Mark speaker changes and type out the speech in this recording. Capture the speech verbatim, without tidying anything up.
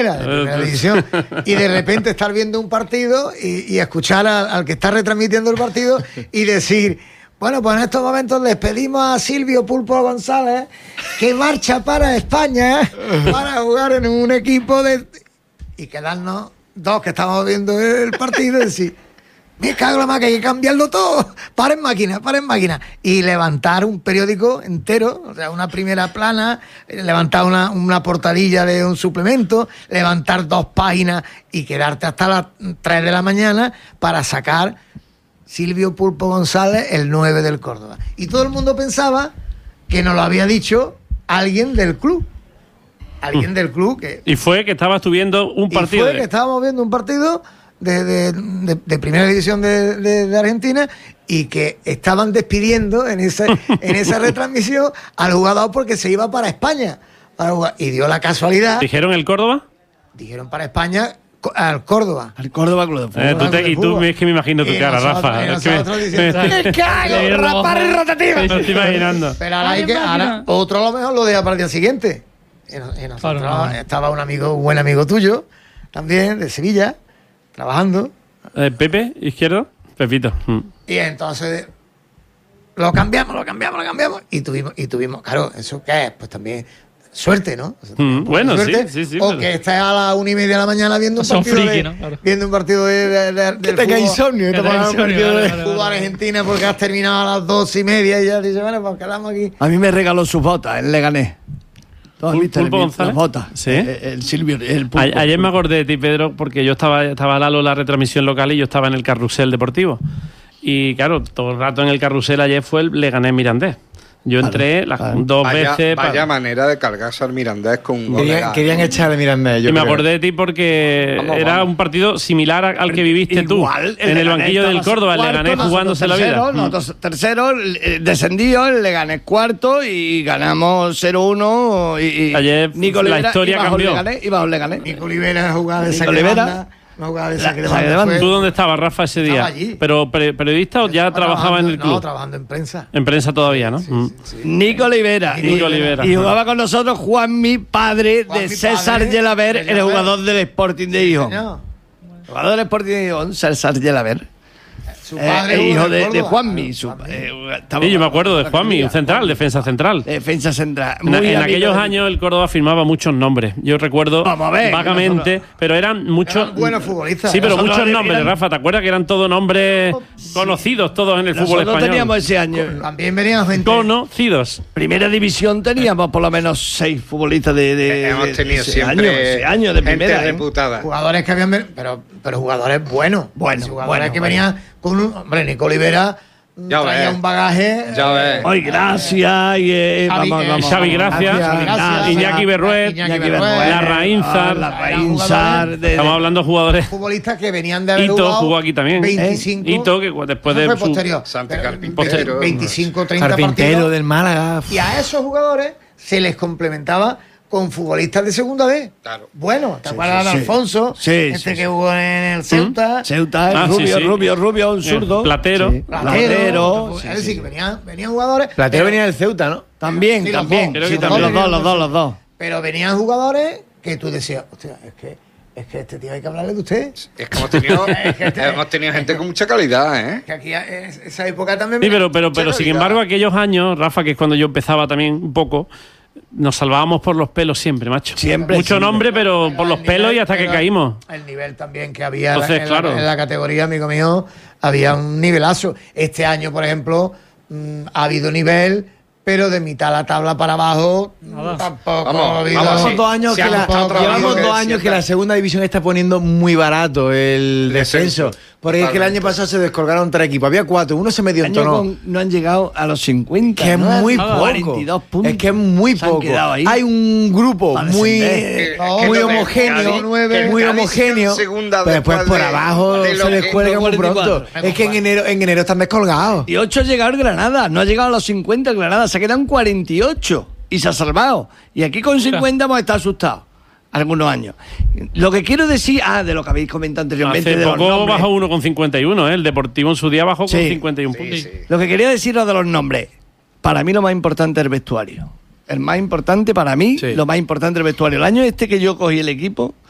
Speaker 1: de primera división, y de repente estar viendo un partido y, y escuchar al, al que está retransmitiendo el partido y decir, bueno, pues en estos momentos les pedimos a Silvio Pulpo González que marcha para España para jugar en un equipo de... y quedarnos dos que estábamos viendo el partido y decir, me cago en la máquina, hay que cambiarlo todo, paren máquina, paren máquina, y levantar un periódico entero, o sea, una primera plana, levantar una, una portadilla de un suplemento, levantar dos páginas y quedarte hasta las tres de la mañana para sacar Silvio Pulpo González, el nueve del Córdoba. Y todo el mundo pensaba que nos lo había dicho alguien del club. Alguien del club que...
Speaker 2: Y fue que estabas tú viendo un partido.
Speaker 1: Y fue
Speaker 2: de...
Speaker 1: que estábamos viendo un partido... De, de, de, de primera división de, de, de Argentina, y que estaban despidiendo en esa, en esa retransmisión al jugador porque se iba para España para jugar, y dio la casualidad.
Speaker 2: ¿Dijeron el Córdoba?
Speaker 1: Dijeron para España al Córdoba.
Speaker 3: Al Córdoba Club de Fútbol.
Speaker 2: Eh, tú te, y tú es que me imagino tu
Speaker 1: y
Speaker 2: cara,
Speaker 1: nosotros,
Speaker 2: Rafa.
Speaker 1: y
Speaker 2: Es
Speaker 1: nosotros
Speaker 2: que
Speaker 1: diciendo,
Speaker 2: me,
Speaker 1: ¡me cago! ¡Rapar y rotativa!
Speaker 2: me estoy imaginando.
Speaker 1: Pero ahora, hay que, ahora otro a lo mejor lo deja para el día siguiente. Y, no, y nosotros, claro, no. Estaba un amigo, un buen amigo tuyo, también, de Sevilla, trabajando.
Speaker 2: Eh, Pepe, izquierdo, Pepito. Mm.
Speaker 1: Y entonces lo cambiamos, lo cambiamos, lo cambiamos. Y tuvimos, y tuvimos, claro, ¿eso qué es? Pues también suerte, ¿no? O sea,
Speaker 2: mm, bueno,
Speaker 1: suerte,
Speaker 2: sí, sí, sí.
Speaker 1: O
Speaker 2: pero...
Speaker 1: que estés a las una y media de la mañana viendo un
Speaker 4: Son
Speaker 1: partido
Speaker 4: friki,
Speaker 1: de,
Speaker 4: ¿no? Claro.
Speaker 1: viendo un partido de, de, de,
Speaker 3: Que tenga insomnio, que
Speaker 1: te
Speaker 3: tenga
Speaker 1: un partido
Speaker 4: vale,
Speaker 1: de
Speaker 4: vale,
Speaker 1: fútbol
Speaker 4: vale.
Speaker 1: Argentina porque has terminado a las dos y media y ya dices, bueno, pues quedamos aquí.
Speaker 3: A mí me regaló sus botas, el Leganés. ¿Tú has
Speaker 2: ¿Pul-
Speaker 3: visto
Speaker 2: Pulpo
Speaker 3: el-
Speaker 2: González?
Speaker 3: las botas?
Speaker 2: ¿Sí?
Speaker 3: El, el Silvio, el Pulpo.
Speaker 2: A- ayer me acordé de ti, Pedro, porque yo estaba, estaba Lalo en la retransmisión local y yo estaba en el carrusel deportivo. Y claro, todo el rato en el carrusel ayer fue el Leganés Mirandés. Yo entré las
Speaker 3: vale.
Speaker 2: dos
Speaker 5: Vaya,
Speaker 2: veces.
Speaker 5: vaya
Speaker 2: pa-
Speaker 5: manera de cargarse al Mirandés con un gol.
Speaker 6: Querían, querían echar a Mirandés. Yo
Speaker 2: y me
Speaker 6: creo.
Speaker 2: acordé de ti porque
Speaker 5: Vamos,
Speaker 2: era
Speaker 5: vamos.
Speaker 2: un partido similar a- al que viviste tú
Speaker 3: Igual,
Speaker 2: en el
Speaker 3: Leganés
Speaker 2: banquillo del
Speaker 3: estaba
Speaker 2: Córdoba, el
Speaker 3: cuarto,
Speaker 2: Leganés
Speaker 3: nosotros
Speaker 2: jugándose la
Speaker 3: tercero,
Speaker 2: vida.
Speaker 3: Nosotros tercero, eh, descendió, el Leganés cuarto y ganamos cero uno. Y, y
Speaker 2: Ayer
Speaker 3: Nico
Speaker 2: la
Speaker 3: Olivera
Speaker 2: historia
Speaker 3: iba bajo el
Speaker 2: cambió.
Speaker 3: Leganés, iba bajo el Leganés.
Speaker 1: Nico Olivera jugaba de
Speaker 3: Nico
Speaker 1: saque de
Speaker 3: Olivera.
Speaker 1: banda, no jugaba de
Speaker 3: La-
Speaker 1: saque de
Speaker 3: saque de
Speaker 1: banda.
Speaker 3: banda.
Speaker 1: fue-
Speaker 2: ¿Tú dónde estabas, Rafa, ese día?
Speaker 1: Estaba allí.
Speaker 2: ¿Pero pre- periodista o ya
Speaker 1: estaba
Speaker 2: trabajaba en el
Speaker 1: trabajando-
Speaker 2: club?
Speaker 1: No, trabajando en prensa.
Speaker 2: En prensa todavía, ¿no?
Speaker 1: Sí,
Speaker 2: Mm.
Speaker 1: sí, sí.
Speaker 3: Nico Olivera.
Speaker 2: Nico
Speaker 3: y,
Speaker 2: Olivera.
Speaker 3: y jugaba con nosotros Juanmi, padre
Speaker 1: Juanmi,
Speaker 3: de César
Speaker 1: padre
Speaker 3: Yelaber,
Speaker 1: de
Speaker 3: el
Speaker 1: Yelaber.
Speaker 3: jugador del Sporting de Gijón.
Speaker 1: No,
Speaker 3: Jugador del Sporting de Gijón, César Yelaber.
Speaker 1: su
Speaker 3: Eh,
Speaker 1: padre
Speaker 3: el
Speaker 1: jugó
Speaker 3: hijo
Speaker 1: en
Speaker 3: de, de
Speaker 1: Córdoba.
Speaker 3: Juanmi. Su,
Speaker 1: Juanmi.
Speaker 3: eh, estaba-
Speaker 2: Sí, yo me acuerdo de Juanmi, un central, defensa central.
Speaker 3: Defensa central.
Speaker 2: En,
Speaker 3: Muy
Speaker 2: en
Speaker 3: amigo
Speaker 2: aquellos
Speaker 3: de-
Speaker 2: años el Córdoba firmaba muchos nombres. Yo recuerdo
Speaker 3: Vamos a ver,
Speaker 2: vagamente,
Speaker 3: nosotros-
Speaker 2: pero eran muchos.
Speaker 1: Eran buenos futbolistas.
Speaker 2: Sí, pero
Speaker 3: Nosotros
Speaker 2: muchos
Speaker 3: eran-
Speaker 2: nombres, Rafa. ¿Te acuerdas que eran todos nombres conocidos todos en el fútbol
Speaker 3: Nosotros
Speaker 2: español?
Speaker 3: teníamos ese año.
Speaker 1: También venían gente.
Speaker 2: Conocidos.
Speaker 3: Primera división teníamos por lo menos seis futbolistas de, de,
Speaker 5: Hemos
Speaker 3: de-
Speaker 5: tenido
Speaker 3: ese
Speaker 5: siempre
Speaker 3: año, ese año de
Speaker 5: gente
Speaker 3: primera. ¿eh?
Speaker 5: reputada.
Speaker 1: Jugadores que habían ven- pero pero jugadores buenos.
Speaker 3: Bueno,
Speaker 1: jugadores
Speaker 3: bueno,
Speaker 1: que
Speaker 3: bueno.
Speaker 1: venían con un hombre, Nico Olivera
Speaker 5: Ya
Speaker 1: traía
Speaker 5: ves.
Speaker 1: un bagaje.
Speaker 5: Ya
Speaker 1: eh,
Speaker 5: ves.
Speaker 3: Hoy gracias y eh,
Speaker 1: Xavi,
Speaker 3: vamos,
Speaker 1: eh,
Speaker 3: vamos,
Speaker 2: Xavi
Speaker 3: vamos.
Speaker 2: Gracia,
Speaker 1: Xavi Gracia,
Speaker 2: Iñaki Berruet,
Speaker 1: Iñaki
Speaker 3: Iñaki
Speaker 1: Berruet,
Speaker 3: Berruet,
Speaker 2: Larraínzar.
Speaker 3: la
Speaker 1: Eran
Speaker 3: Larraínzar,
Speaker 1: jugadores-
Speaker 3: de-
Speaker 2: Estamos hablando de jugadores.
Speaker 1: futbolistas que venían de haber
Speaker 2: Ito
Speaker 1: jugado
Speaker 2: jugó aquí también.
Speaker 1: veinticinco.
Speaker 2: Ito, que después de
Speaker 1: Eso fue
Speaker 2: su-
Speaker 1: posterior.
Speaker 5: Santi
Speaker 1: Pero,
Speaker 5: Carpintero.
Speaker 1: veinticinco, treinta
Speaker 6: Carpintero
Speaker 1: partidos.
Speaker 6: del Málaga.
Speaker 1: Y a esos jugadores se les complementaba con futbolistas de segunda B.
Speaker 5: Claro.
Speaker 1: Bueno, ¿te
Speaker 3: Sí,
Speaker 1: acuerdas
Speaker 3: sí,
Speaker 1: de
Speaker 3: sí.
Speaker 1: Alfonso?
Speaker 3: Sí,
Speaker 1: este
Speaker 3: sí,
Speaker 1: que
Speaker 3: sí.
Speaker 1: jugó en el Ceuta.
Speaker 3: Ceuta,
Speaker 2: Ah, sí,
Speaker 3: Rubio,
Speaker 2: sí.
Speaker 3: Rubio, Rubio, un
Speaker 2: Eh,
Speaker 3: zurdo.
Speaker 2: Platero.
Speaker 3: Sí.
Speaker 1: Platero.
Speaker 3: Platero.
Speaker 1: Es
Speaker 3: sí,
Speaker 1: decir,
Speaker 3: sí.
Speaker 1: que venían, venían jugadores.
Speaker 6: Platero
Speaker 1: pero-
Speaker 6: venía del Ceuta, ¿no?
Speaker 3: También,
Speaker 1: Sí, los
Speaker 3: también.
Speaker 1: dos.
Speaker 2: Creo que
Speaker 3: Sí,
Speaker 2: también.
Speaker 3: los dos, los dos, los dos.
Speaker 1: Pero venían jugadores que tú decías, hostia, es que, es que este tío hay que hablarle de usted.
Speaker 5: Es que hemos tenido,
Speaker 1: Es que este-
Speaker 5: hemos tenido gente con mucha calidad, ¿eh?
Speaker 1: Que aquí es- esa época también.
Speaker 2: Sí,
Speaker 1: venía
Speaker 2: pero, pero,
Speaker 1: mucha
Speaker 2: pero sin
Speaker 1: calidad.
Speaker 2: embargo, aquellos años, Rafa, que es cuando yo empezaba también un poco, nos salvábamos por los pelos siempre, macho.
Speaker 3: Siempre,
Speaker 2: Mucho
Speaker 3: siempre.
Speaker 2: nombre, pero
Speaker 1: Pero
Speaker 2: por los
Speaker 1: el
Speaker 2: pelos
Speaker 1: nivel-
Speaker 2: y hasta que
Speaker 1: pero
Speaker 2: caímos.
Speaker 1: El nivel también que había
Speaker 2: Entonces,
Speaker 1: en, la,
Speaker 2: claro.
Speaker 1: en la categoría, amigo mío, había un nivelazo. Este año, por ejemplo, mm, ha habido nivel, pero de mitad de la tabla para abajo mm, tampoco
Speaker 5: Vamos,
Speaker 1: ha habido.
Speaker 5: vamos,
Speaker 6: Llevamos
Speaker 5: sí.
Speaker 6: dos años,
Speaker 5: Se
Speaker 6: que
Speaker 5: han
Speaker 6: la,
Speaker 5: buscado otro
Speaker 6: llevamos
Speaker 5: amigo
Speaker 6: dos
Speaker 5: que
Speaker 6: años que
Speaker 5: sienta.
Speaker 6: la segunda división está poniendo muy barato el
Speaker 5: Descenso.
Speaker 6: descenso. Porque es que el año
Speaker 5: Totalmente.
Speaker 6: pasado se descolgaron tres equipos. Había cuatro, uno se medio
Speaker 3: Año
Speaker 6: entonó.
Speaker 3: con- no han llegado a los cincuenta.
Speaker 6: Que es
Speaker 3: ¿no?
Speaker 6: muy
Speaker 3: Ah,
Speaker 6: poco.
Speaker 3: cuarenta y dos puntos.
Speaker 6: Es que es muy
Speaker 3: Se han
Speaker 6: poco.
Speaker 3: quedado ahí.
Speaker 6: Hay un grupo
Speaker 3: Para
Speaker 6: muy,
Speaker 3: descender.
Speaker 6: eh,
Speaker 1: No,
Speaker 6: muy
Speaker 1: que
Speaker 6: homogéneo,
Speaker 1: Cádiz- que
Speaker 6: muy
Speaker 5: Cádiz
Speaker 6: homogéneo.
Speaker 5: en segunda
Speaker 6: Pero después
Speaker 5: después
Speaker 6: por
Speaker 5: de-
Speaker 6: abajo
Speaker 5: de lo
Speaker 6: se les
Speaker 5: que-
Speaker 6: cuelga muy
Speaker 3: cuarenta y
Speaker 6: pronto.
Speaker 3: cuatro.
Speaker 6: Es que en enero, en enero están descolgados.
Speaker 3: Y ocho ha llegado el Granada, no ha llegado a los cincuenta el Granada, se quedan cuarenta y ocho y se ha salvado. Y aquí con cincuenta hemos estado asustados algunos años. Lo que quiero decir, ah, de lo que habéis comentado anteriormente.
Speaker 2: Hace
Speaker 3: de los
Speaker 2: poco
Speaker 3: nombres.
Speaker 2: bajó uno con cincuenta y uno, ¿eh? El Deportivo en su día bajó con
Speaker 3: Sí.
Speaker 2: cincuenta y uno
Speaker 5: Sí,
Speaker 2: puntos.
Speaker 5: sí.
Speaker 3: Lo que quería deciros de los nombres, para mí lo más importante es el vestuario. El más importante para mí,
Speaker 6: Sí.
Speaker 3: lo más importante es el vestuario. El año este que yo cogí el equipo,